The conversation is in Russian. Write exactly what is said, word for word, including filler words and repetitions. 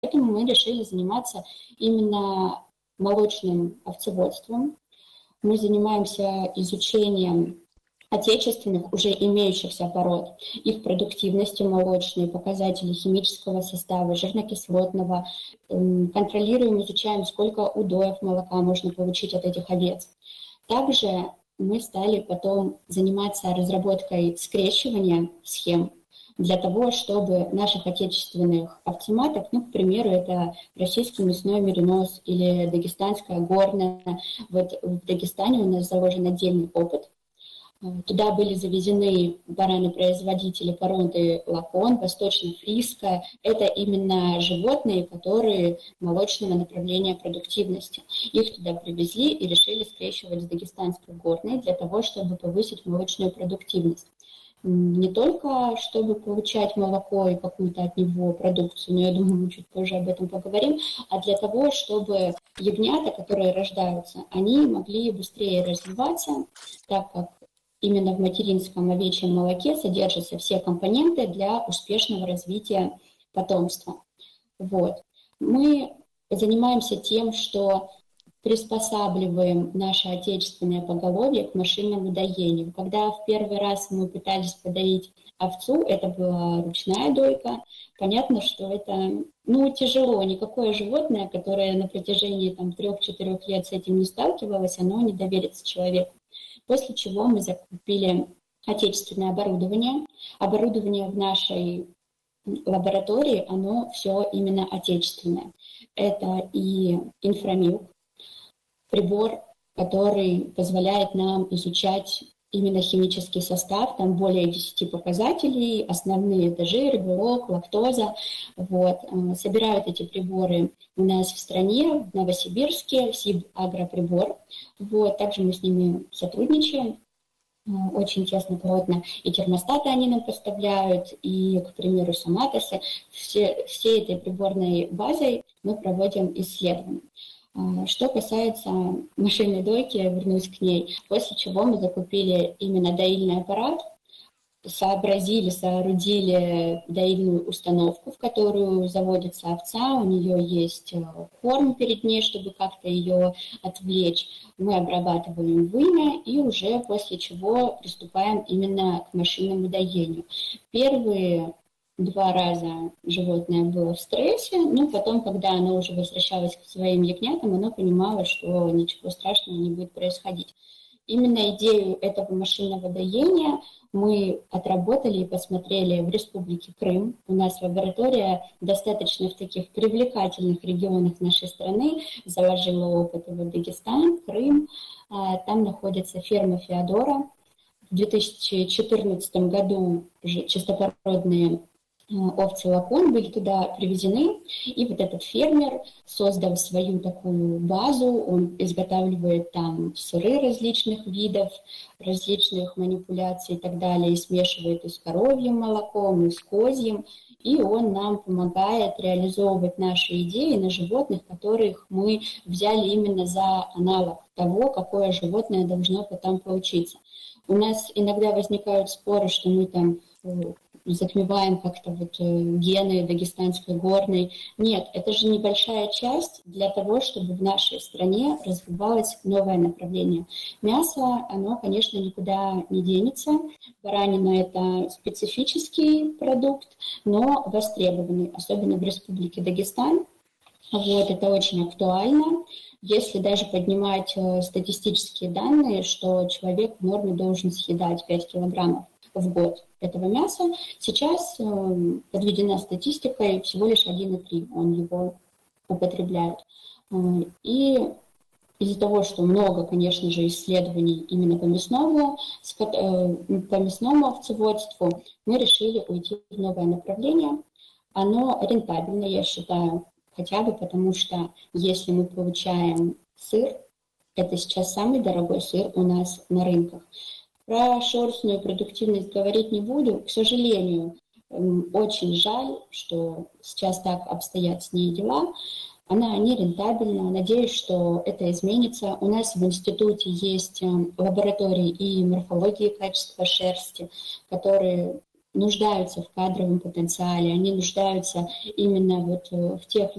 Поэтому мы решили заниматься именно молочным овцеводством. Мы занимаемся изучением отечественных, уже имеющихся пород, их продуктивности молочной, показатели химического состава, жирнокислотного. Контролируем, изучаем, сколько удоев молока можно получить от этих овец. Также мы стали потом заниматься разработкой скрещивания схем для того, чтобы наших отечественных овцематок, ну, к примеру, это российский мясной меринос или дагестанская горная. Вот в Дагестане у нас заложен отдельный опыт. Туда были завезены бараны-производители породы лакон, восточно-фрийская. Это именно животные, которые молочного направления продуктивности. Их туда привезли и решили скрещивать с дагестанской горной для того, чтобы повысить молочную продуктивность. Не только чтобы получать молоко и какую-то от него продукцию, но я думаю, мы чуть позже об этом поговорим, а для того, чтобы ягнята, которые рождаются, они могли быстрее развиваться, так как именно в материнском овечьем молоке содержатся все компоненты для успешного развития потомства. Вот. Мы занимаемся тем, что приспосабливаем наше отечественное поголовье к машинному доению. Когда в первый раз мы пытались подоить овцу, это была ручная дойка. Понятно, что это ну, тяжело. Никакое животное, которое на протяжении там, трех-четырех лет с этим не сталкивалось, оно не доверится человеку. После чего мы закупили отечественное оборудование. Оборудование в нашей лаборатории, оно все именно отечественное. Это и инфрамилк, прибор, который позволяет нам изучать именно химический состав, там более десяти показателей, основные это жир, белок, лактоза. Вот. Собирают эти приборы у нас в стране, в Новосибирске, Сибагроприбор. Вот. Также мы с ними сотрудничаем очень тесно, плотно. И термостаты они нам поставляют, и, к примеру, Соматосы. Все, всей этой приборной базой мы проводим исследования. Что касается машинной дойки, я вернусь к ней, после чего мы закупили именно доильный аппарат, сообразили, соорудили доильную установку, в которую заводится овца, у нее есть корм перед ней, чтобы как-то ее отвлечь. Мы обрабатываем вымя и уже после чего приступаем именно к машинному доению. Первые два раза животное было в стрессе, но потом, когда оно уже возвращалось к своим ягнятам, оно понимало, что ничего страшного не будет происходить. Именно идею этого машинного доения мы отработали и посмотрели в Республике Крым. У нас лаборатория достаточно в таких привлекательных регионах нашей страны заложила опыт. Вот Дагестан, Крым, там находится ферма Феодора. В две тысячи четырнадцатом году чистопородные овцы лакон были туда привезены, и вот этот фермер создал свою такую базу, он изготавливает там сыры различных видов, различных манипуляций и так далее, и смешивает и с коровьим молоком, и с козьим, и он нам помогает реализовывать наши идеи на животных, которых мы взяли именно за аналог того, какое животное должно потом получиться. У нас иногда возникают споры, что мы там затмеваем как-то вот гены дагестанской горной. Нет, это же небольшая часть для того, чтобы в нашей стране развивалось новое направление. Мясо, оно, конечно, никуда не денется. Баранина – это специфический продукт, но востребованный, особенно в Республике Дагестан. Вот, это очень актуально. Если даже поднимать статистические данные, что человек в норме должен съедать пять килограммов в год этого мяса, сейчас подведена статистикой всего лишь один и три он его употребляет. И из-за того, что много, конечно же, исследований именно по мясному, по мясному овцеводству, мы решили уйти в новое направление. Оно рентабельно, я считаю, хотя бы потому что если мы получаем сыр, это сейчас самый дорогой сыр у нас на рынках. Про шерстную продуктивность говорить не буду. К сожалению, очень жаль, что сейчас так обстоят с ней дела. Она не рентабельна. Надеюсь, что это изменится. У нас в институте есть лаборатории и морфологии качества шерсти, которые нуждаются в кадровом потенциале, они нуждаются именно вот в тех